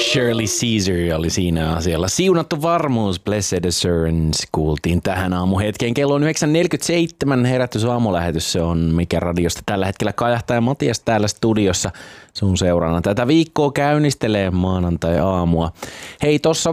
Shirley Caesar oli siinä asialla. Siunattu varmuus, Blessed Assurance, kuultiin tähän aamuhetkeen. Kello on 9.47, herätys aamulähetys, se on mikä radiosta tällä hetkellä kajahtaa. Ja Matias täällä studiossa sun seurana. Tätä viikkoa käynnistelee maanantai-aamua. Hei, tossa,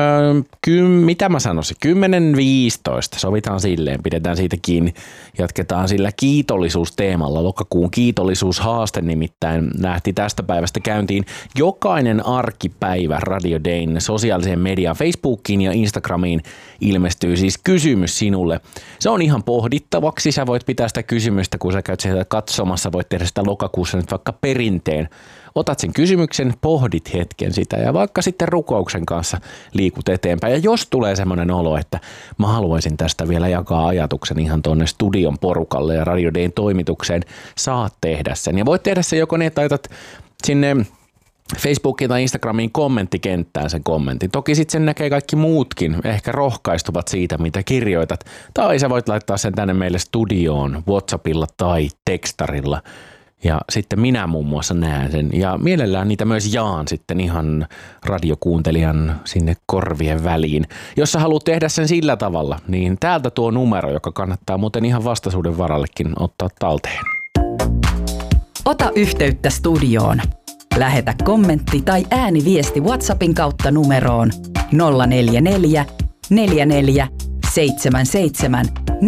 mitä mä sanoisin, 10.15, sovitaan silleen, pidetään siitä kiinni. Jatketaan sillä kiitollisuusteemalla. Lokakuun kiitollisuushaaste nimittäin lähti tästä päivästä käyntiin. Jokainen arkipäivä Radio Dayn sosiaaliseen mediaan, Facebookiin ja Instagramiin ilmestyy siis kysymys sinulle. Se on ihan pohdittavaksi. Sä voit pitää sitä kysymystä, kun sä käyt sieltä katsomassa. Voit tehdä sitä lokakuussa nyt vaikka perinteen. Otat sen kysymyksen, pohdit hetken sitä ja vaikka sitten rukouksen kanssa liikut eteenpäin. Ja jos tulee semmoinen olo, että mä haluaisin tästä vielä jakaa ajatuksen ihan tuonne studion porukalle ja Radio Dayn toimitukseen, saat tehdä sen. Ja voit tehdä sen joko niin, että laitat sinne Facebookiin tai Instagramiin kommenttikenttään sen kommentin. Toki sitten sen näkee kaikki muutkin, ehkä rohkaistuvat siitä, mitä kirjoitat. Tai sä voit laittaa sen tänne meille studioon WhatsAppilla tai tekstarilla. Ja sitten minä muun muassa näen sen ja mielellään niitä myös jaan sitten ihan radiokuuntelijan sinne korvien väliin. Jos sä haluat tehdä sen sillä tavalla, niin täältä tuo numero, joka kannattaa muuten ihan vastaisuuden varallekin ottaa talteen. Ota yhteyttä studioon. Lähetä kommentti tai ääniviesti WhatsAppin kautta numeroon 044 44 77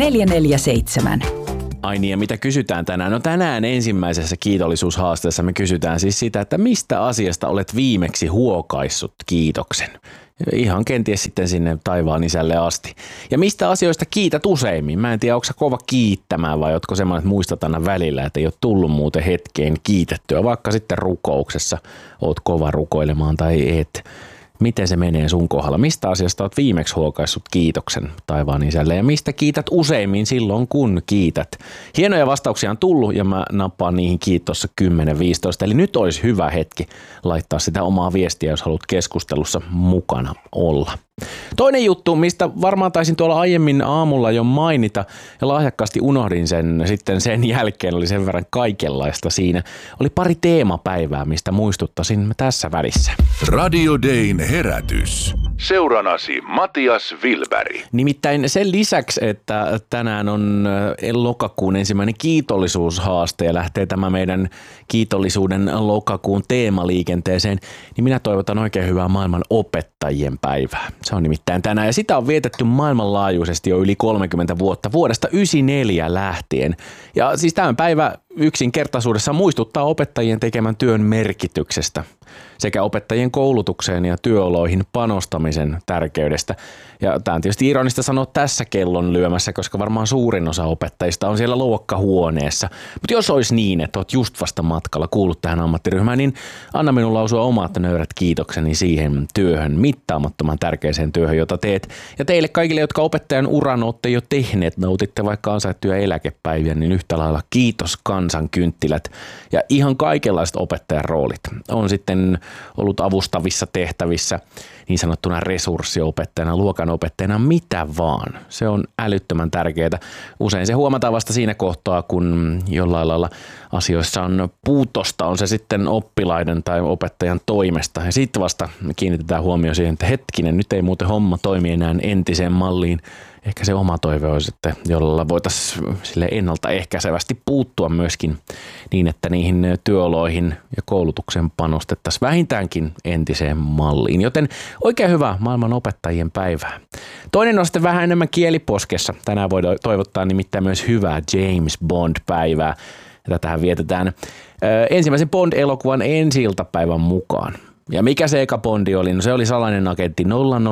447. Ai niin, ja mitä kysytään tänään? No tänään ensimmäisessä kiitollisuushaasteessa me kysytään siis sitä, että mistä asiasta olet viimeksi huokaissut kiitoksen? Ihan kenties sitten sinne taivaan isälle asti. Ja mistä asioista kiität useimmin? Mä en tiedä, onko sä kova kiittämään vai ootko semmoinen, että muistat aina välillä, että ei ole tullut muuten hetkeen kiitettyä. Vaikka sitten rukouksessa oot kova rukoilemaan tai et. Miten se menee sun kohdalla? Mistä asiasta olet viimeksi huokaissut kiitoksen taivaan isälle ja mistä kiität useimmin silloin, kun kiität? Hienoja vastauksia on tullut ja mä nappaan niihin kiitossa 10-15. Eli nyt olisi hyvä hetki laittaa sitä omaa viestiä, jos haluat keskustelussa mukana olla. Toinen juttu, mistä varmaan taisin tuolla aiemmin aamulla jo mainita ja lahjakkaasti unohdin sen sitten sen jälkeen, oli sen verran kaikenlaista siinä. Oli pari teemapäivää, mistä muistuttaisin tässä välissä. Radio Dayn herätys. Seuranasi Matias Wilberg. Nimittäin sen lisäksi, että tänään on lokakuun ensimmäinen kiitollisuushaaste ja lähtee tämä meidän kiitollisuuden lokakuun teemaliikenteeseen, niin minä toivotan oikein hyvää maailman opettajien päivää. Se on nimittäin tänään ja sitä on vietetty maailmanlaajuisesti jo yli 30 vuotta, vuodesta 1994 lähtien. Ja siis tämä päivä yksinkertaisuudessa muistuttaa opettajien tekemän työn merkityksestä sekä opettajien koulutukseen ja työoloihin panostamisen tärkeydestä. Ja tämä on tietysti ironista sanoa tässä kellon lyömässä, koska varmaan suurin osa opettajista on siellä luokkahuoneessa. Mutta jos olisi niin, että olet just vasta matkalla kuullut tähän ammattiryhmään, niin anna minun lausua omat nöyrät kiitokseni siihen työhön, mittaamattoman tärkeäseen työhön, jota teet. Ja teille kaikille, jotka opettajan uran olette jo tehneet, nautitte vaikka ansaittuja eläkepäiviä, niin yhtä lailla kiitos kansankynttilät ja ihan kaikenlaiset opettajan roolit. On sitten ollut avustavissa tehtävissä, niin sanottuna resurssiopettajana, luokanopettajana, mitä vaan. Se on älyttömän tärkeää. Usein se huomataan vasta siinä kohtaa, kun jollain lailla asioissa on puutosta, on se sitten oppilaiden tai opettajan toimesta. Ja sitten vasta kiinnitetään huomioon siihen, että hetkinen, nyt ei muuten homma toimi enää entiseen malliin. Ehkä se oma toive olisi, että jolla voitaisiin sille ennaltaehkäisevästi puuttua myöskin niin, että niihin työoloihin ja koulutukseen panostettaisiin vähintäänkin entiseen malliin. Joten oikein hyvää maailman opettajien päivää. Toinen on sitten vähän enemmän kieliposkessa. Tänään voi toivottaa nimittäin myös hyvää James Bond-päivää. Tätähän vietetään ensimmäisen Bond-elokuvan ensi-iltapäivän mukaan. Ja mikä se eka Bondi oli? No se oli salainen agentti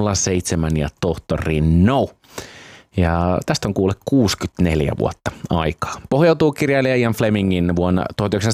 007 ja tohtori No. Ja tästä on kuule 64 vuota aikaa. Pohjautuu kirjailija Ian Flemingin vuonna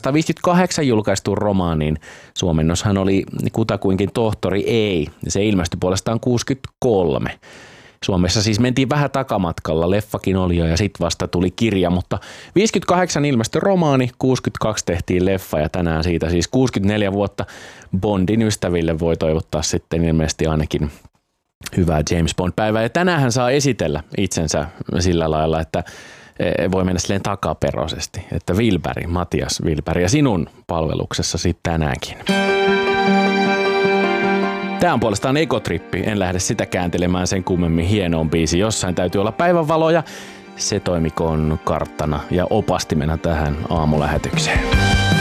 1958 julkaistuun romaaniin. Suomennoshan oli kutakuinkin tohtori ei, ja se ilmestyi puolestaan 63. Suomessa siis mentiin vähän takamatkalla, leffakin oli jo ja sitten vasta tuli kirja, mutta 58 ilmestyi romaani, 62 tehtiin leffa ja tänään siitä siis 64 vuotta Bondin ystäville voi toivottaa sitten ilmeisesti ainakin hyvää James Bond-päivää. Ja tänään hän saa esitellä itsensä sillä lailla, että voi mennä silleen takaperoisesti, että Wilberg, Matias Wilberg ja sinun palveluksessasi tänäänkin. Tää on puolestaan Ekotrippi. En lähde sitä kääntelemään sen kummemmin. Hieno on biisi. Jossain täytyy olla päivänvaloja. Se toimikoon karttana ja opastimena tähän aamulähetykseen.